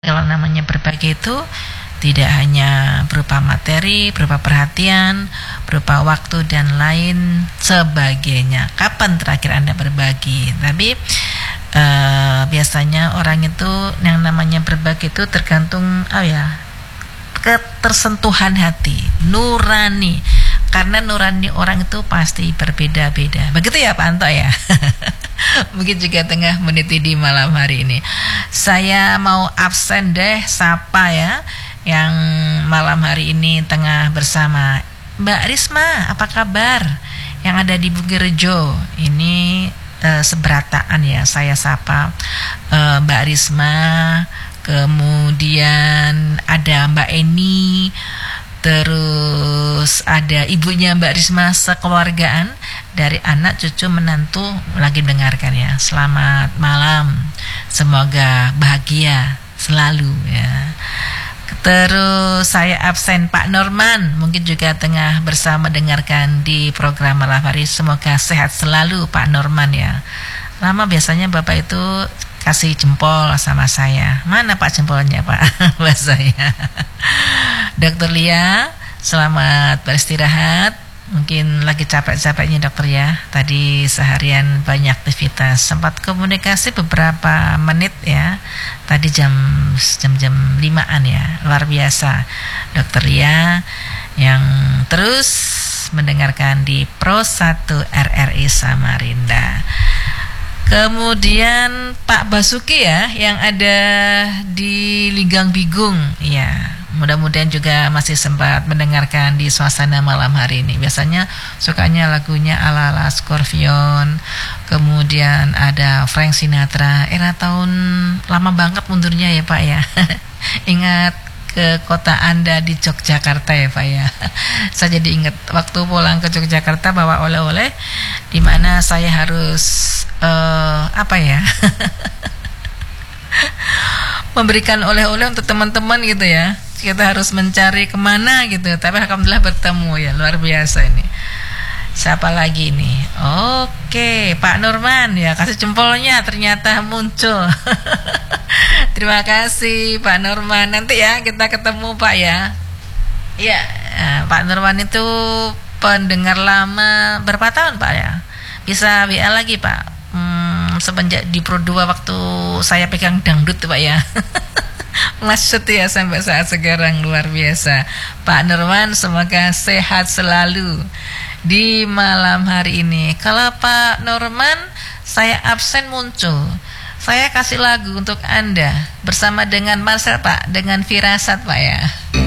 Kalau namanya berbagi itu tidak hanya berupa materi, berupa perhatian, berupa waktu dan lain sebagainya. Kapan terakhir Anda berbagi? Tapi biasanya orang itu yang namanya berbagi itu tergantung ketersentuhan hati, nurani. Karena nurani orang itu pasti berbeda-beda. Begitu ya Pak Anto ya. Mungkin juga tengah meniti di malam hari ini. Saya mau absen deh, sapa ya yang malam hari ini tengah bersama Mbak Risma. Apa kabar? Yang ada di Bugirejo. Ini seberataan ya, saya sapa Mbak Risma. Kemudian ada Mbak Eni, terus ada ibunya Mbak Risma sekeluargaan, dari anak, cucu, menantu lagi mendengarkan ya. Selamat malam, semoga bahagia selalu ya. Terus saya absen Pak Norman, mungkin juga tengah bersama dengarkan di program malam hari. Semoga sehat selalu Pak Norman ya. Lama biasanya Bapak itu kasih jempol sama saya. Mana Pak jempolnya Pak? Buat saya. Dokter Lia, selamat beristirahat. Mungkin lagi capek-capeknya dokter ya. Tadi seharian banyak aktivitas. Sempat komunikasi beberapa menit ya. Tadi jam 5-an ya. Luar biasa dokter Lia yang terus mendengarkan di Pro 1 RRI Samarinda. Kemudian Pak Basuki ya yang ada di Linggang Bigung ya. Mudah-mudahan juga masih sempat mendengarkan di suasana malam hari ini. Biasanya sukanya lagunya ala-ala Scorpion. Kemudian ada Frank Sinatra. Era tahun lama banget mundurnya ya Pak ya. Ingat ke kota Anda di Yogyakarta ya Pak ya. Saya jadi ingat waktu pulang ke Yogyakarta bawa oleh-oleh, di mana saya harus memberikan oleh-oleh untuk teman-teman gitu ya. Kita harus mencari kemana gitu. Tapi alhamdulillah bertemu ya, luar biasa ini. Siapa lagi nih? Oke, Pak Nurman ya, kasih jempolnya ternyata muncul. Terima kasih Pak Nurman. Nanti ya kita ketemu Pak ya. Iya, Pak Nurman itu pendengar lama. Berapa tahun Pak ya? Bisa WA lagi Pak. Semenjak di Pro 2 waktu saya pegang dangdut Pak ya. Maksud ya sampai saat sekarang, luar biasa. Pak Nurman semoga sehat selalu di malam hari ini. Kalau Pak Nurman saya absen muncul, saya kasih lagu untuk Anda bersama dengan Marcel Pak, dengan Firasat Pak ya.